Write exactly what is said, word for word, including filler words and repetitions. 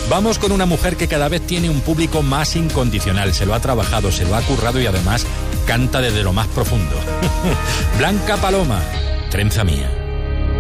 Vamos con una mujer que cada vez tiene un público más incondicional. Se lo ha trabajado, se lo ha currado y además canta desde lo más profundo. Blanca Paloma, Trenza Mía.